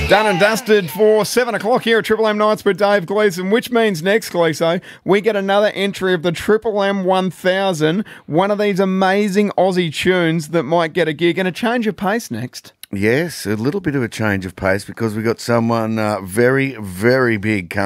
Done and dusted for 7 o'clock here at Triple M Nights with Dave Gleeson, which means next, Gleeso, we get another entry of the Triple M 1000, one of these amazing Aussie tunes that might get a gig, and a change of pace next. Yes, a little bit of a change of pace because we got someone very, very big